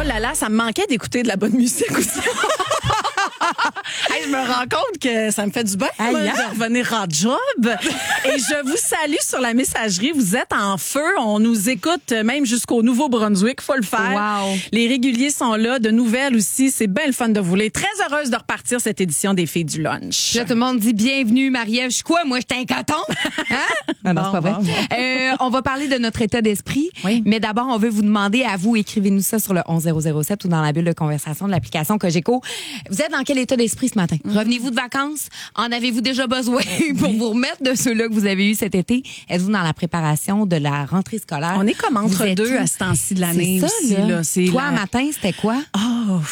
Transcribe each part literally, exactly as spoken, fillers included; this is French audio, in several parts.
là là, ça me manquait d'écouter de la bonne musique aussi. Hey, je me rends compte que ça me fait du bien Aïe, là, hein? de revenir en job. Et je vous salue sur la messagerie. Vous êtes en feu. On nous écoute même jusqu'au Nouveau-Brunswick. Faut le faire. Wow. Les réguliers sont là. De nouvelles aussi. C'est bien le fun de vous lire. Très heureuse de repartir cette édition des Filles du Lunch. Là, tout le monde dit bienvenue, Marie-Ève. Je suis quoi? Moi, j'étais un coton. Hein? Non, non, c'est pas vrai. Bon, bon. Euh, on va parler de notre état d'esprit. Oui. Mais d'abord, on veut vous demander à vous, écrivez-nous ça sur le onze zéro zéro sept ou dans la bulle de conversation de l'application Cogeco. Vous êtes dans quel état d'esprit ce matin? Mm. Revenez-vous de vacances? En avez-vous déjà besoin pour vous remettre de ceux-là que vous avez eu cet été? Êtes-vous dans la préparation de la rentrée scolaire? On est comme entre Vous êtes deux où? à ce temps-ci de l'année C'est ça, aussi, là. là. C'est Toi, la- matin, c'était quoi? Oh.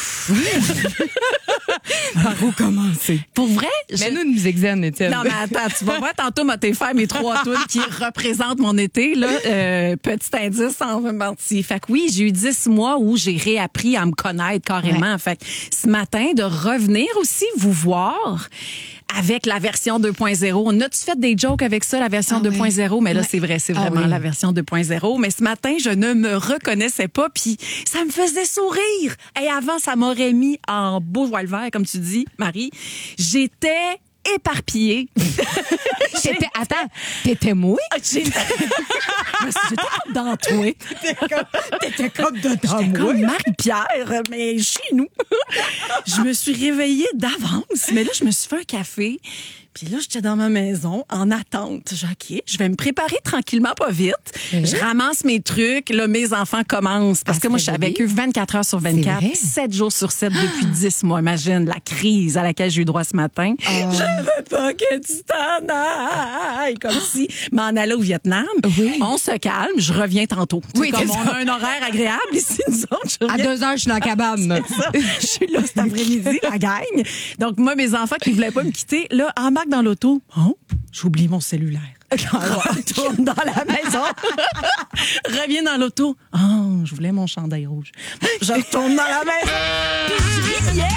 Par où commencer? Pour vrai? je- Mais nous, nous examine, Étienne. Non, mais attends, tu vas voir, tantôt, m'a t'ai fait mes trois tunes qui représentent mon été, là. Euh, petit indice en partie. Fait que oui, j'ai eu dix mois où j'ai réappris à me connaître carrément. Fait que ce matin, de revenir aussi vous voir avec la version deux point zéro. On a-tu fait des jokes avec ça, la version Ah deux point oui. zéro? Mais là, Ouais. c'est vrai, c'est Ah vraiment oui. la version deux point zéro. Mais ce matin, je ne me reconnaissais pas, puis ça me faisait sourire. Et avant, ça m'aurait mis en beau joie le vert, comme tu dis, Marie. J'étais éparpillée. T'étais, attends, t'étais mouille? Ah, j'ai- J'étais comme dans toi. T'étais comme de J'étais comme Marie-Pierre, mais chez nous. Je me suis réveillée d'avance, mais là, je me suis fait un café. Puis là, j'étais dans ma maison en attente. J'ai dit, OK, je vais me préparer tranquillement, pas vite. Oui. Je ramasse mes trucs. Là, mes enfants commencent. Parce À que moi, se je suis avec eux réveiller. vingt-quatre heures sur vingt-quatre, vrai? sept jours sur sept depuis dix mois. Imagine la crise à laquelle j'ai eu droit ce matin. Ah. Je veux pas que tu t'en ailles. Comme si m'en allais au Vietnam. Oui. On se calme. Je reviens tantôt. Oui, C'est comme c'est on ça. a un horaire agréable ici, nous autres. Je À reviens- deux heures, je suis dans la cabane. ça. Je suis là cet après-midi, la gang. Donc, moi, mes enfants qui voulaient pas me quitter, là, embarquent dans l'auto. Oh, j'oublie mon cellulaire. Retourne dans la maison. Reviens dans l'auto. Oh, je voulais mon chandail rouge. Je retourne dans la maison. Puis je riais.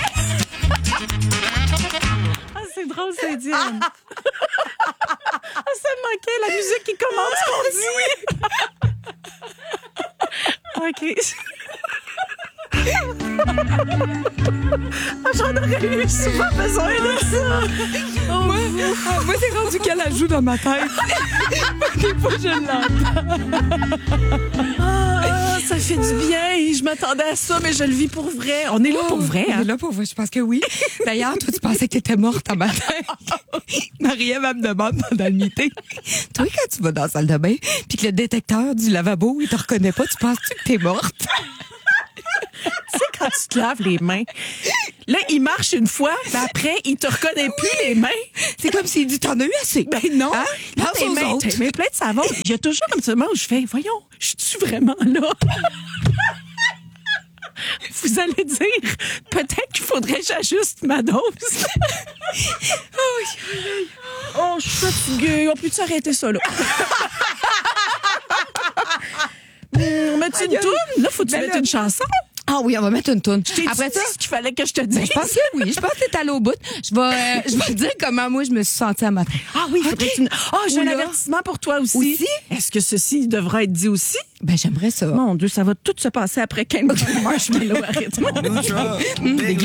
Ah, c'est drôle, c'est Diane. Ah, ça me manquait, la musique qui commence conduit. OK. Ah, j'en aurais eu souvent besoin de ça. Oh, Moi, ah, moi c'est rendu qu'elle la joue dans ma tête. Des fois, je l'entends. ah, ça fait du bien. Je m'attendais à ça, mais je le vis pour vrai. On est là pour vrai. On Hein? est là pour vrai, je pense que oui. D'ailleurs, toi, tu pensais que t'étais morte un matin. Marie-Ève, elle me demande dans le meeting. Toi, quand tu vas dans la salle de bain, puis que le détecteur du lavabo, il te reconnaît pas, tu penses-tu que t'es morte? Tu sais, quand tu te laves les mains, là, il marche une fois, puis après, il te reconnaît plus les mains. C'est comme s'il dit, t'en as eu assez. Ben non. Hein? Là, Pense tes aux mains, autres. tes mains pleines de savon. Il y a toujours un petit moment où je fais, voyons, je suis vraiment là? Vous allez dire, peut-être qu'il faudrait que j'ajuste ma dose. Oh, je suis fatiguée. On peut-tu arrêter ça, là? Hum, on met une toune? Là, faut-tu Ben mettre là- une chanson? Ah oui, on va mettre une toune. T'es-tu Après dit ça, ce qu'il fallait que je te dise? je pense que oui. Je pense que t'es allé au bout. Je vais, euh, je vais te dire comment moi je me suis sentie un matin. Ah oui, il faudrait que tu... Ah, j'ai un Oula. avertissement pour toi aussi. Aussi? Est-ce que ceci devra être dit aussi? Ben, j'aimerais ça. Mon Dieu, ça va tout se passer après quinze marshmallows. Arrête-moi. Hum,